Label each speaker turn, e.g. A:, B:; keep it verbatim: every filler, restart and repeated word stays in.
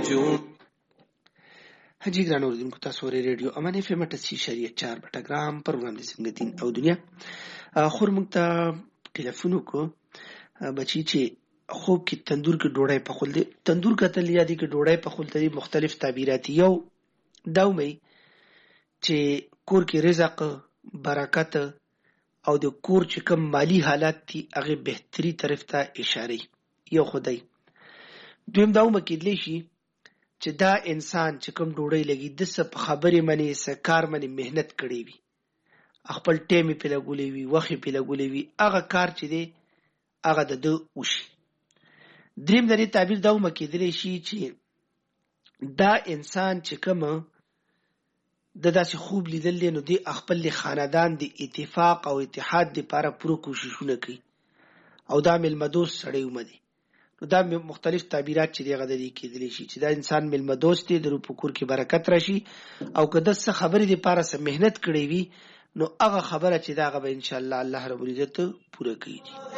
A: نجوم.
B: حجی ګران اوریدونکو، تاسو ورې ریډیو امان اف ام اٹھاسی اشاریه چار بټګرام پروګرام د څنګه دین او دنیا خور موږ ته ټلیفون وکړو. بچی چې خوب کې تندور کې ډوډۍ پخول دي، تندور کتل یا دي کې ډوډۍ پخول دي، مختلف تعبیرات. یو دا ومي چې کور کې رزق، برکت او د کور چې کوم مالی حالات دي هغه بهتري طرف ته اشاره یو خدای. دویم دا ومه کېدلی شي چې دا انسان چې کوم ډوډۍ لګي د څه په خبرې منی څه کار منی مهنت کړی وي، خپل ټیم په لګولې وي، وخت په لګولې وي، هغه کار چې دی هغه د ده وشي. دریم د دې تعبیر دا ومه کېدلی شي چې دا انسان چې کوم د داسې خوب لیدل دی نو دی خپل خاندان د اتفاق او اتحاد لپاره پوره کوششونه کوي او دا ملمدوست سړی ومه دی. نو دا مختلف تعبیرات چې دی هغه د دې کېدلی شي چې دا انسان ملمدوست دی، د رو په کور کې برکت راشي، او که د څه خبرې دپاره څه محنت کړی وي نو هغه خبره چې دا هغه به انشاءالله الله رب العزت پوره کوي.